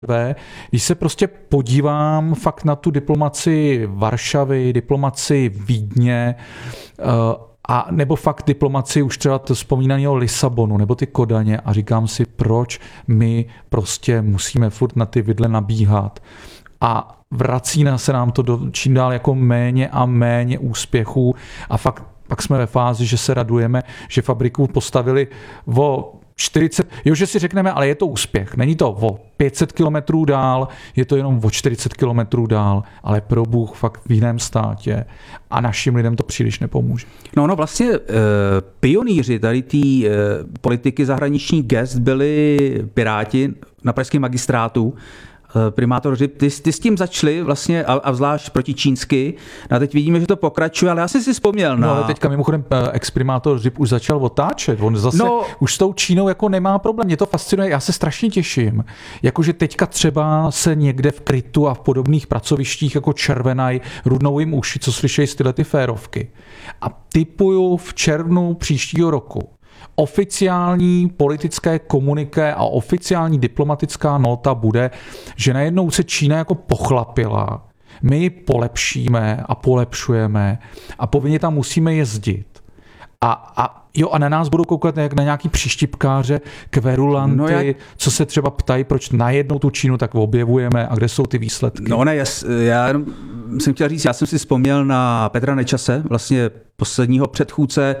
Když se prostě podívám fakt na tu diplomaci Varšavy, diplomaci Vídně, a nebo fakt diplomaci už třeba to vzpomínaného Lisabonu nebo ty Kodaně a říkám si, proč my prostě musíme furt na ty vidle nabíhat. A vrací se nám to čím dál jako méně a méně úspěchů a fakt pak jsme ve fázi, že se radujeme, že fabriku postavili o 40, že si řekneme, ale je to úspěch. Není to o 500 kilometrů dál, je to jenom o 40 kilometrů dál, ale pro Bůh fakt v jiném státě a našim lidem to příliš nepomůže. No vlastně pionýři tady té politiky zahraniční gest byli Piráti na pražském magistrátu. Primátor Hřib, ty s tím začali vlastně a zvlášť proti čínsky. A teď vidíme, že to pokračuje, ale já jsem si vzpomněl na... No ale teďka mimochodem exprimátor Hřib už začal otáčet. On zase už s tou Čínou jako nemá problém. Mě to fascinuje, já se strašně těším. Jakože teďka třeba se někde v Krytu a v podobných pracovištích jako červenaj, rudnou jim uši, co slyšejí z tyhle ty férovky. A typuju v červnu příštího roku oficiální politické komuniké a oficiální diplomatická nota bude, že najednou se Čína jako pochlapila, my ji polepšíme a polepšujeme a povinně tam musíme jezdit. A na nás budou koukat jak na nějaký příštipkáře, kverulanty, co se třeba ptají, proč najednou tu Čínu tak objevujeme a kde jsou ty výsledky. No ne, já jsem chtěl říct, já jsem si vzpomněl na Petra Nečase, vlastně posledního předchůdce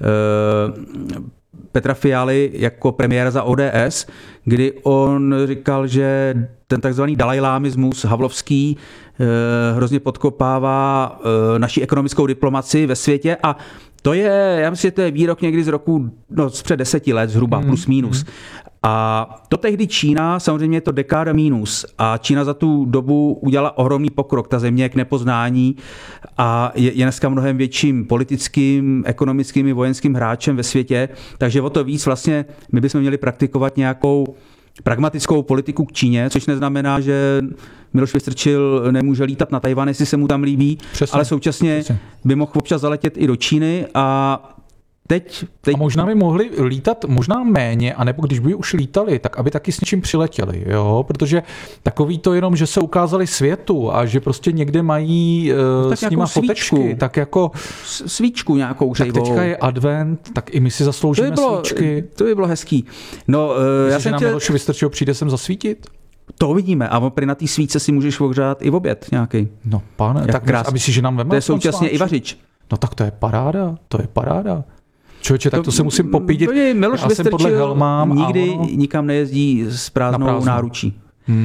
Petra Fialy jako premiéra za ODS, kdy on říkal, že ten takzvaný dalajlámismus havlovský hrozně podkopává naši ekonomickou diplomaci ve světě a to je, já myslím, že to je výrok někdy z roku, před 10 let zhruba, plus minus. A to tehdy Čína, samozřejmě je to dekáda mínus a Čína za tu dobu udělala ohromný pokrok, ta země je k nepoznání a je dneska mnohem větším politickým, ekonomickým i vojenským hráčem ve světě, takže o to víc vlastně my bychom měli praktikovat nějakou pragmatickou politiku k Číně, což neznamená, že Miloš Vystrčil nemůže lítat na Tajvan, jestli se mu tam líbí, ale současně by mohl občas zaletět i do Číny a teď... A možná by mohli lítat možná méně, anebo když by už lítali, tak aby taky s něčím přiletěli, jo? Protože takový to jenom, že se ukázali světu a že prostě někde mají s nima fotečky, tak jako... Svíčku nějakou řejvou. Tak teďka je advent, tak i my si zasloužíme svíčky. To by bylo hezký. No, já jsem Miloš Vystrčil přijde sem zasvítit? To uvidíme. A na té svíce si můžeš ohřát i oběd nějaký. No pane, tak aby si, že nám veme. To je současně i vařič. No tak to je paráda. Člověče, tak to se musím popídit. Miloš Vystrčil nikdy nikam nejezdí s prázdnou náručí.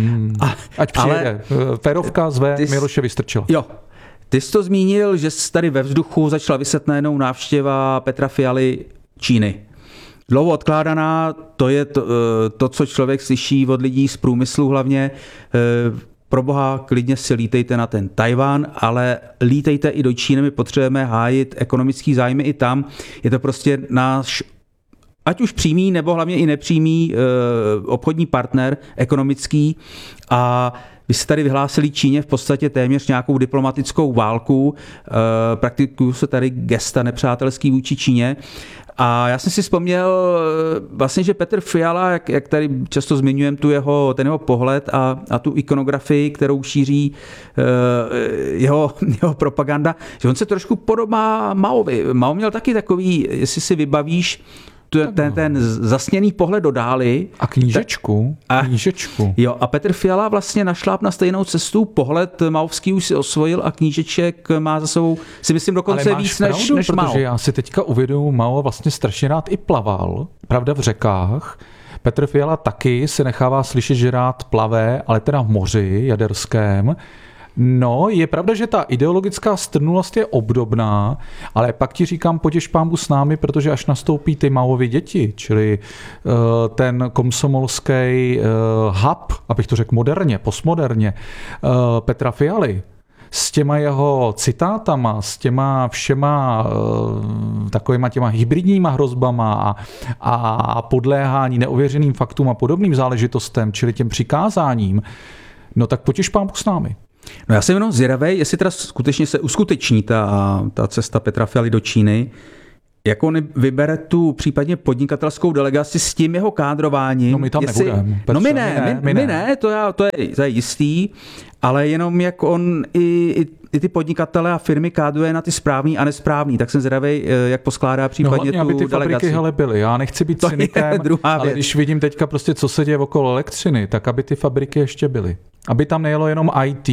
Ať přijede. Férovka zve Miloše Vystrčila. Jo. Ty jsi to zmínil, že tady ve vzduchu začala vyset najednou návštěva Petra Fialy Číny. Dlouho odkládaná, to je to, co člověk slyší od lidí z průmyslu hlavně. Pro boha, klidně si lítejte na ten Tajvan, ale lítejte i do Číny, my potřebujeme hájit ekonomický zájmy i tam. Je to prostě náš, ať už přímý, nebo hlavně i nepřímý obchodní partner ekonomický a vy jste tady vyhlásili Číně v podstatě téměř nějakou diplomatickou válku, praktikují se tady gesta nepřátelský vůči Číně. A já jsem si vzpomněl vlastně, že Petr Fiala, jak tady často zmiňujeme ten jeho pohled a tu ikonografii, kterou šíří jeho propaganda, že on se trošku podobá Maovi. Mao měl taky takový, jestli si vybavíš, ten zasněný pohled do dály. A knížečku. Jo, a Petr Fiala vlastně našláp na stejnou cestu, pohled maovský už si osvojil a knížeček má za sebou, si myslím, dokonce víc než Mao. Protože já si teďka uvědomuji, Mao vlastně strašně rád i plaval, pravda v řekách. Petr Fiala taky se nechává slyšet, že rád plave, ale teda v moři jaderském. No, je pravda, že ta ideologická strnulost je obdobná, ale pak ti říkám, potěš pánbu s námi, protože až nastoupí ty Maovy děti, čili ten komsomolský hub, abych to řekl moderně, postmoderně, Petra Fialy, s těma jeho citátama, s těma všema takovýma těma hybridníma hrozbama a podléhání neověřeným faktům a podobným záležitostem, čili těm přikázáním, no tak potěš pánbu s námi. No já jsem jenom zvědavej, jestli teda skutečně se uskuteční ta cesta Petra Fialy do Číny. jak on vybere tu případně podnikatelskou delegaci s tím jeho kádrováním. No my tam nebudeme. No my ne, to je jistý, ale jenom jak on i ty podnikatele a firmy kádruje na ty správný a nesprávný, tak jsem zvědavej, jak poskládá případně hlavně, tu aby ty delegaci. fabriky byly. Já nechci být cynikem, ale když vidím teďka prostě, co se děje okolo elektřiny, tak aby ty fabriky ještě byly. Aby tam nejelo jenom IT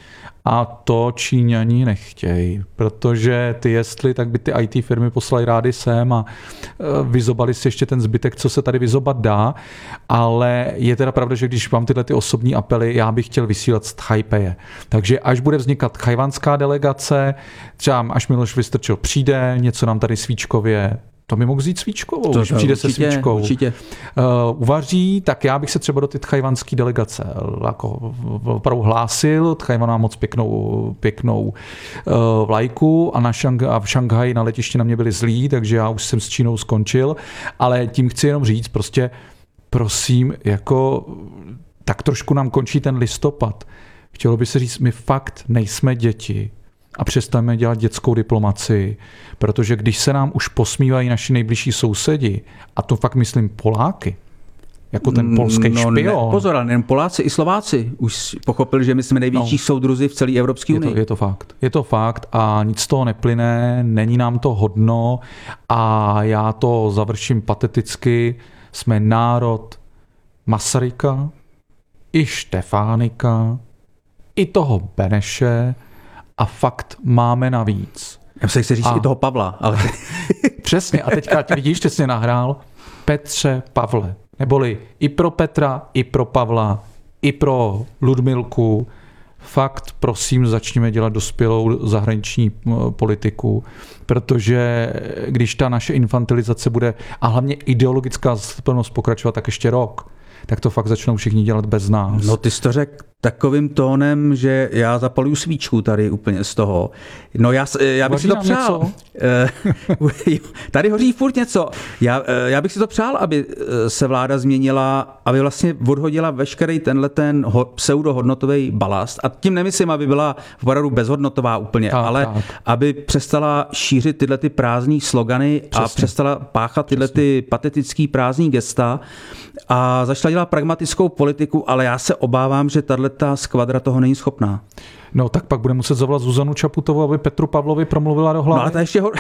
a to Číňani nechtějí, protože ty jestli, tak by ty IT firmy poslali rády sem a vyzobali si ještě ten zbytek, co se tady vyzobat dá, ale je teda pravda, že když mám tyhle ty osobní apely, já bych chtěl vysílat z Tchajpeje. Takže až bude vznikat tchajwanská delegace, třeba až Miloš Vystrčil přijde, něco nám tady svíčkově, to by mohl vzít svíčkovou, když přijde se svíčkou. Určitě. Uvaří, tak já bych se třeba do ty tchajwanské delegace jako opravdu hlásil. Tchajwan má moc pěknou vlajku a v Šanghaji na letišti na mě byli zlí, takže já už jsem s Čínou skončil, ale tím chci jenom říct, prostě prosím, jako tak trošku nám končí ten listopad. Chtělo by se říct, my fakt nejsme děti a přestaneme dělat dětskou diplomacii, protože když se nám už posmívají naši nejbližší sousedi, a to fakt myslím Poláky, jako ten polský špion. Pozor, ale nejen Poláci, i Slováci už pochopili, že my jsme největší soudruzi v celé Evropské unii. Je to fakt a nic z toho neplyne, není nám to hodno a já to završím pateticky. Jsme národ Masaryka, i Štefánika, i toho Beneše a fakt máme navíc. Já se chci říct i toho Pavla. Ale... Přesně, a teďka vidíš, ty jsi nahrál Petře, Pavle. Neboli i pro Petra, i pro Pavla, i pro Ludmilku. Fakt, prosím, začněme dělat dospělou zahraniční politiku, protože když ta naše infantilizace bude a hlavně ideologická zastupitelnost pokračovat tak ještě rok, tak to fakt začnou všichni dělat bez nás. No ty jsi to řekl takovým tónem, že já zapaluju svíčku tady úplně z toho. No já bych si to přál. Tady hoří furt něco. Já bych si to přál, aby se vláda změnila, aby vlastně odhodila veškerý ten pseudohodnotový balast. A tím nemyslím, aby byla opravdu bezhodnotová úplně, ale aby přestala šířit tyhle ty prázdný slogany a přestala páchat tyhle ty patetický prázdný gesta a začala dělat pragmatickou politiku, ale já se obávám, že ta skvadra toho není schopná. No tak pak bude muset zavolat Zuzanu Čaputovou, aby Petru Pavlovi promluvila do hlavy. No ale to ještě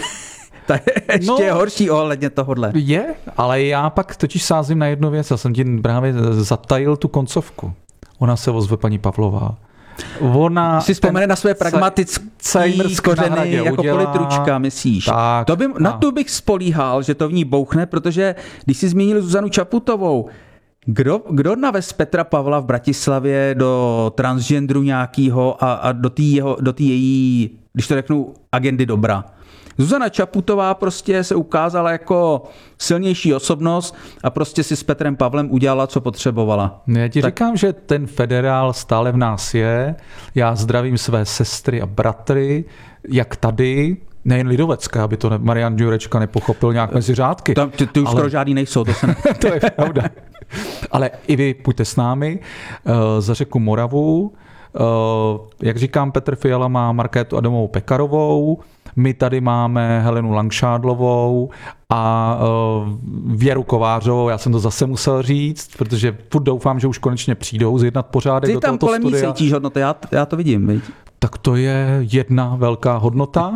je horší ohledně tohodle. Je, ale já pak totiž sázím na jednu věc. Já jsem ti právě zatajil tu koncovku. Ona se ozve paní Pavlová. Ona si vzpomene na své pragmatické kořeny jako politručka, myslíš? Tak, na to bych spolíhal, že to v ní bouchne, protože když si zmínil Zuzanu Čaputovou, kdo navez Petra Pavla v Bratislavě do transgendru nějakého a do té její, když to řeknu, agendy dobra? Zuzana Čaputová prostě se ukázala jako silnější osobnost a prostě si s Petrem Pavlem udělala, co potřebovala. Já ti říkám, že ten federál stále v nás je. Já zdravím své sestry a bratry, jak tady, nejen lidovecká, aby to Marian Jurečka nepochopil nějak mezi řádky. Ty už skoro žádný nejsou, to se ne... To je pravda. Ale i vy půjďte s námi za řeku Moravu. Jak říkám, Petr Fiala má Markétu Adamovou Pekarovou, my tady máme Helenu Langšádlovou a Věru Kovářovou, já jsem to zase musel říct, protože doufám, že už konečně přijdou zjednat pořádek do tohoto studia. Ty tam kolem ní cítíš hodnoty, já to vidím. Viď? Tak to je jedna velká hodnota.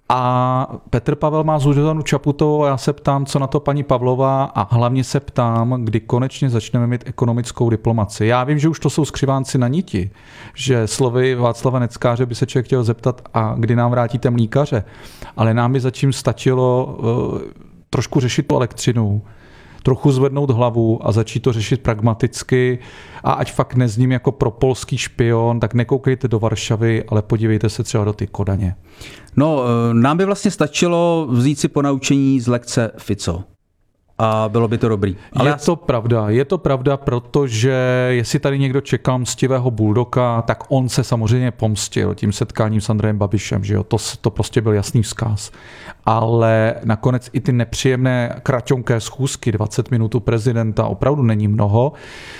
A Petr Pavel má Zuzanu Čaputovou a já se ptám, co na to paní Pavlová a hlavně se ptám, kdy konečně začneme mít ekonomickou diplomaci. Já vím, že už to jsou skřivánci na niti, že slovy Václava Neckáře by se člověk chtěl zeptat, a kdy nám vrátíte mlíkaře, ale nám by zatím stačilo trošku řešit tu elektřinu, trochu zvednout hlavu a začít to řešit pragmaticky a ať fakt nezním jako propolský špion, tak nekoukejte do Varšavy, ale podívejte se třeba do ty Kodaně. No, nám by vlastně stačilo vzít si ponaučení z lekce Fico. A bylo by to dobrý. Ale je to pravda, protože jestli tady někdo čekal mstivého buldoka, tak on se samozřejmě pomstil tím setkáním s Andrejem Babišem, že jo? To prostě byl jasný vzkaz. Ale nakonec i ty nepříjemné kraťonké schůzky, 20 minut u prezidenta, opravdu není mnoho.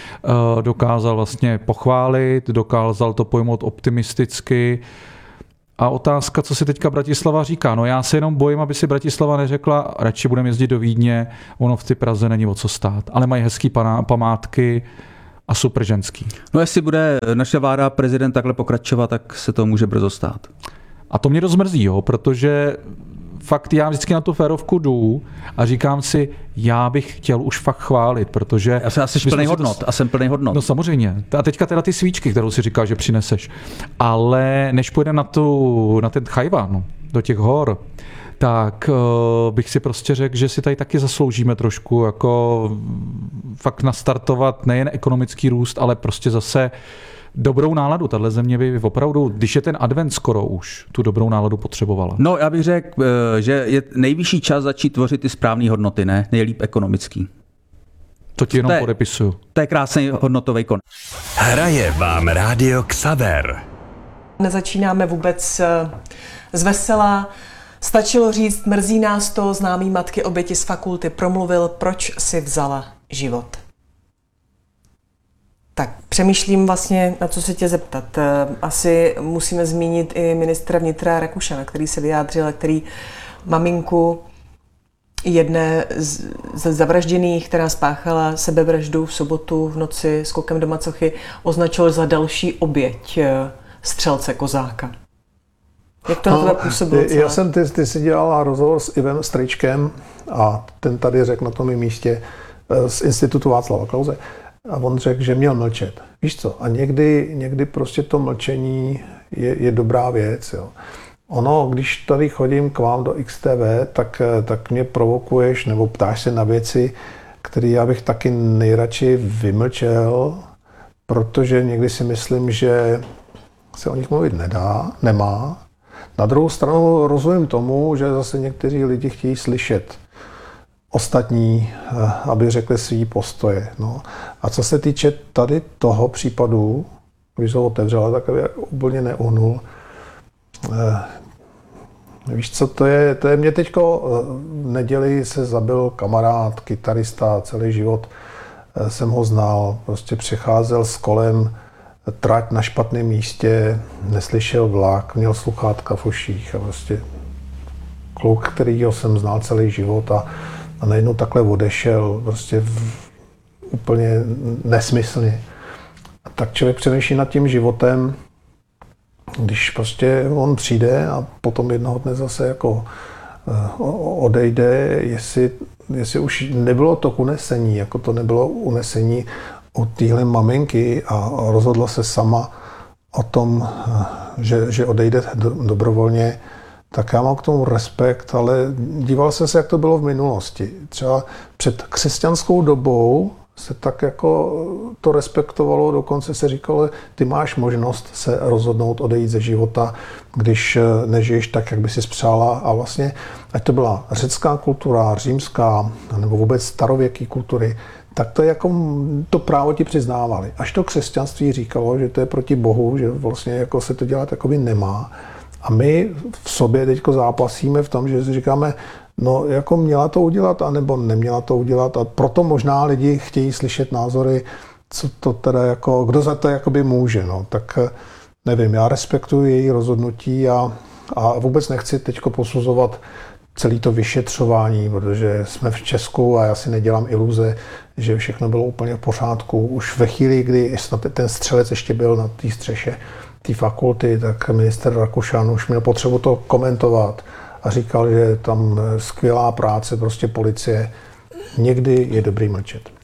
Dokázal vlastně pochválit, dokázal to pojmout optimisticky A otázka, co si teďka Bratislava říká. No já se jenom bojím, aby si Bratislava neřekla, radši budeme jezdit do Vídně, ono v ty Praze není o co stát. Ale mají hezký památky a super ženský. No jestli bude naše vláda, prezident takhle pokračovat, tak se to může brzo stát. A to mě dost mrzí, protože fakt já vždycky na tu férovku jdu a říkám si, já bych chtěl už fakt chválit, protože... Já jsem asi plný hodnot a jsem plný hodnot. No samozřejmě. A teďka teda ty svíčky, kterou si říkal, že přineseš. Ale než půjdeme na ten Chajvan, do těch hor, tak bych si prostě řekl, že si tady taky zasloužíme trošku jako fakt nastartovat nejen ekonomický růst, ale prostě zase dobrou náladu. Tahle země by opravdu, když je ten advent skoro už, tu dobrou náladu potřebovala. No, já bych řekl, že je nejvyšší čas začít tvořit ty správné hodnoty, ne? Nejlíp ekonomický. To ti jenom podepisuju. To je krásný hodnotový kon. Hraje vám Rádio Xaver. Nezačínáme vůbec z vesela. Stačilo říct, mrzí nás to, známý matky oběti z fakulty promluvil, proč si vzala život. Tak přemýšlím vlastně, na co se tě zeptat. Asi musíme zmínit i ministra vnitra Rakušana, který se vyjádřil, který maminku jedné z zavražděných, která spáchala sebevraždu v sobotu v noci skokem do macochy, označil za další oběť střelce Kozáka. Jak to na tebe působilo? Já jsem, ty si dělala rozhovor s Ivem Strýčkem a ten tady řekl na tom místě z Institutu Václava Klause a on řekl, že měl mlčet. Víš co? A někdy prostě to mlčení je dobrá věc. Jo. Ono, když tady chodím k vám do XTV, tak mě provokuješ nebo ptáš se na věci, které já bych taky nejradši vymlčel, protože někdy si myslím, že se o nich mluvit nemá. Na druhou stranu rozumím tomu, že zase někteří lidi chtějí slyšet ostatní, aby řekli svý postoje. No. A co se týče tady toho případu, když ho otevřela, tak aby úplně neuhnul. Víš co, to je mě teďko v neděli se zabil kamarád, kytarista, celý život jsem ho znal, prostě přecházel s kolem trať na špatném místě, neslyšel vlak, měl sluchátka v uších a prostě kluk, kterýho jsem znal celý život a najednou takhle odešel prostě úplně nesmyslně. A tak člověk přemýšlí nad tím životem, když prostě on přijde a potom jednoho dne zase jako odejde, jestli už nebylo to unesení, jako to nebylo unesení od téhle maminky a rozhodla se sama o tom, že odejde dobrovolně, tak já mám k tomu respekt, ale díval jsem se, jak to bylo v minulosti. Třeba před křesťanskou dobou se tak jako to respektovalo, dokonce se říkalo, ty máš možnost se rozhodnout odejít ze života, když nežiješ tak, jak by si přála. A vlastně, ať to byla řecká kultura, římská, nebo vůbec starověké kultury, tak to jako to právo ti přiznávali. Až to křesťanství říkalo, že to je proti Bohu, že vlastně jako se to dělat jakoby nemá. A my v sobě teďko zápasíme v tom, že si říkáme, no jako měla to udělat, anebo neměla to udělat. A proto možná lidi chtějí slyšet názory, co to teda jako, kdo za to jakoby může. No. Tak nevím, já respektuji její rozhodnutí a vůbec nechci teďko posuzovat celé to vyšetřování, protože jsme v Česku a já si nedělám iluze, že všechno bylo úplně v pořádku. Už ve chvíli, kdy ten střelec ještě byl na té střeše té fakulty, tak ministr Rakušan už měl potřebu to komentovat a říkal, že tam skvělá práce prostě policie. Někdy je dobrý mlčet.